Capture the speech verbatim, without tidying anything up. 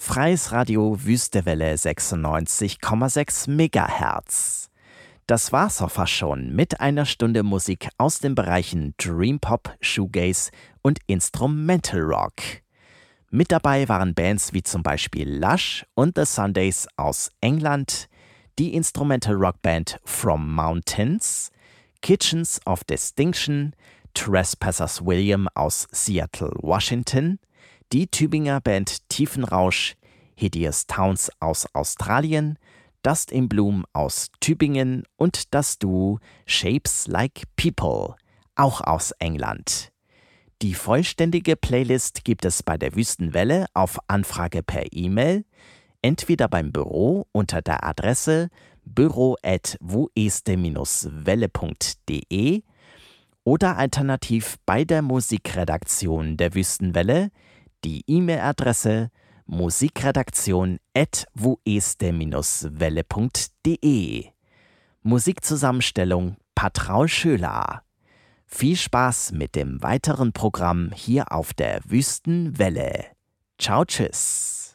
Freies Radio Wüstewelle sechsundneunzig Komma sechs Megahertz. Das war's auch fast schon mit einer Stunde Musik aus den Bereichen Dream Pop, Shoegaze und Instrumental Rock. Mit dabei waren Bands wie zum Beispiel Lush und The Sundays aus England, die Instrumental Rock Band From Mountains, Kitchens of Distinction, Trespassers William aus Seattle, Washington, die Tübinger Band Tiefenrausch, Hideous Towns aus Australien, Dust in Bloom aus Tübingen und das Duo Shapes Like People, auch aus England. Die vollständige Playlist gibt es bei der Wüstenwelle auf Anfrage per E-Mail, entweder beim Büro unter der Adresse büro at wueste welle punkt de oder alternativ bei der Musikredaktion der Wüstenwelle, die E-Mail-Adresse musikredaktion at wueste welle punkt de. Musikzusammenstellung Patraul Schöler. Viel Spaß mit dem weiteren Programm hier auf der Wüstenwelle. Ciao, tschüss.